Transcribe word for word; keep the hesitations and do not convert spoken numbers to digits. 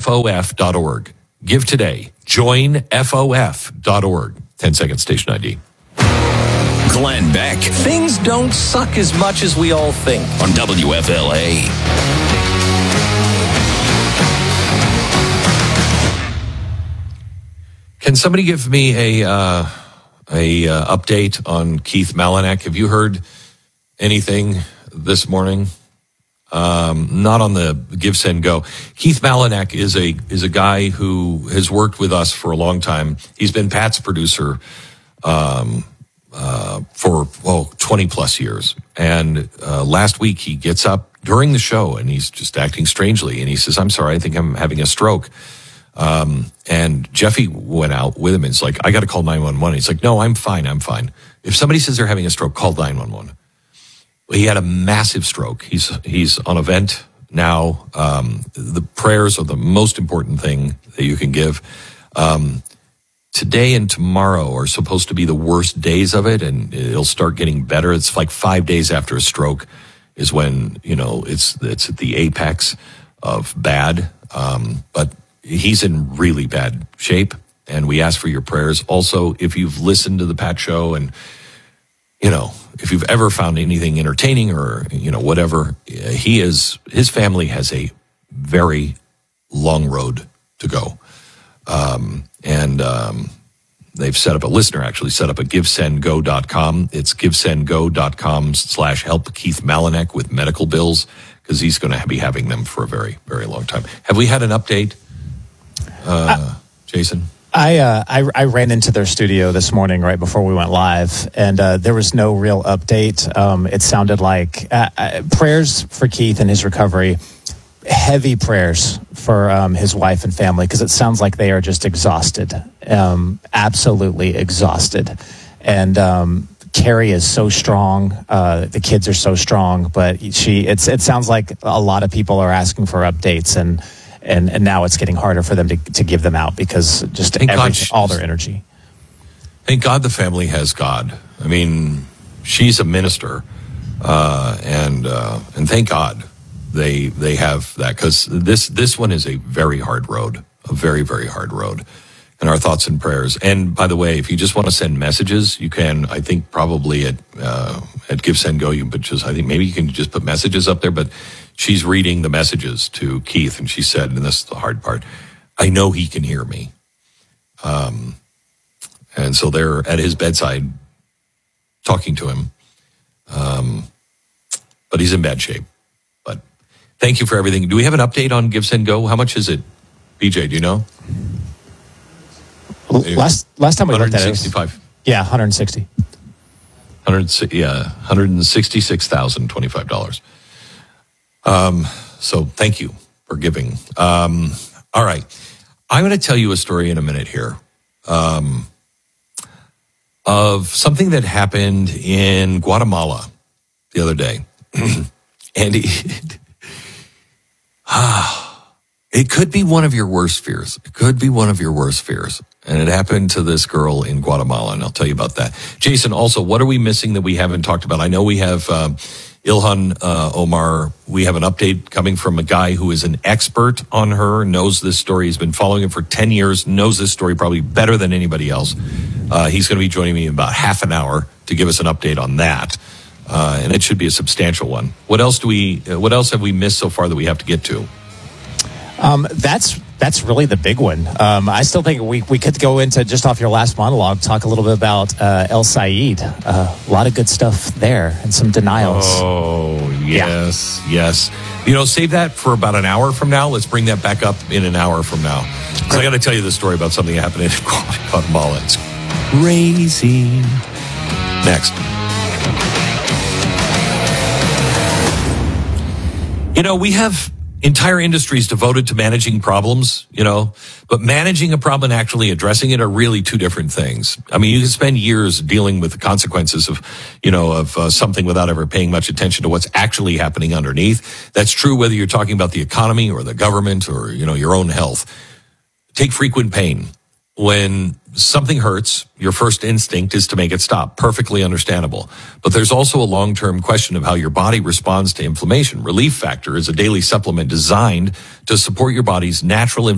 F O F dot org. Give today. Join F O F dot org. ten second station I D. Glenn Beck. Things don't suck as much as we all think. On W F L A. Can somebody give me a uh, a uh, update on Keith Malinak? Have you heard anything this morning? Um, not on the Give, Send, Go. Keith Malinak is a is a guy who has worked with us for a long time. He's been Pat's producer um, uh, for well twenty plus years. And uh, last week he gets up during the show and he's just acting strangely. And he says, "I'm sorry, I think I'm having a stroke." Um, and Jeffy went out with him and it's like, "I got to call nine one one. He's like, "No, I'm fine. I'm fine. If somebody says they're having a stroke, call nine one one. He had a massive stroke. He's he's on a vent now. Um, the prayers are the most important thing that you can give. Um, today and tomorrow are supposed to be the worst days of it, and it'll start getting better. It's like five days after a stroke is when, you know, it's it's at the apex of bad. Um, but he's in really bad shape, and we ask for your prayers. Also, if you've listened to the Pat Show and, you know, if you've ever found anything entertaining or, you know, whatever, he is, his family has a very long road to go. Um, and, um, they've set up a listener actually set up a give send go dot com. It's give send go dot com slash help Keith Malinak with medical bills, because he's going to be having them for a very, very long time. Have we had an update, uh, uh, Jason? I, uh, I I ran into their studio this morning right before we went live, and uh, there was no real update. Um, it sounded like uh, uh, prayers for Keith and his recovery, heavy prayers for um, his wife and family, because it sounds like they are just exhausted, um, absolutely exhausted. And um, Carrie is so strong. Uh, the kids are so strong, but she it's it sounds like a lot of people are asking for updates, and. And and now it's getting harder for them to, to give them out because just every, all their energy. Thank God the family has God. I mean, she's a minister, uh, and uh, and thank God they they have that, because this this one is a very hard road, a very very hard road. And our thoughts and prayers. And by the way, if you just want to send messages, you can. I think probably at uh, at Give Send Go, you but just I think maybe you can just put messages up there, but. She's reading the messages to Keith, and she said, and this is the hard part, "I know he can hear me." Um, and so they're at his bedside talking to him. Um, but he's in bad shape. But thank you for everything. Do we have an update on Give, Send, Go? How much is it? B J, do you know? Last last time we looked at it, one hundred sixty-five. Yeah, one hundred sixty. one hundred, yeah, one hundred sixty-six thousand twenty-five dollars. Um, so thank you for giving. Um, all right. I'm going to tell you a story in a minute here, um, of something that happened in Guatemala the other day. And it, ah, it could be one of your worst fears. It could be one of your worst fears. And it happened to this girl in Guatemala, and I'll tell you about that. Jason, also, what are we missing that we haven't talked about? I know we have, um, Ilhan uh, Omar, we have an update coming from a guy who is an expert on her, knows this story. He's been following it for ten years, knows this story probably better than anybody else. Uh, he's going to be joining me in about half an hour to give us an update on that. Uh, and it should be a substantial one. What else do we, uh, what else have we missed so far that we have to get to? Um, that's that's really the big one. Um, I still think we, we could go into, just off your last monologue, talk a little bit about uh, El Sayed. Uh, a lot of good stuff there and some denials. Oh, yes, yeah. yes. You know, save that for about an hour from now. Let's bring that back up in an hour from now. So I got to tell you the story about something that happened in Guatemala. It's crazy. Next. You know, we have entire industries devoted to managing problems, you know, but managing a problem and actually addressing it are really two different things. I mean, you can spend years dealing with the consequences of, you know, of uh, something without ever paying much attention to what's actually happening underneath. That's true whether you're talking about the economy or the government or, you know, your own health. Take frequent pain. When something hurts, your first instinct is to make it stop. Perfectly understandable. But there's also a long-term question of how your body responds to inflammation. Relief Factor is a daily supplement designed to support your body's natural inflammation.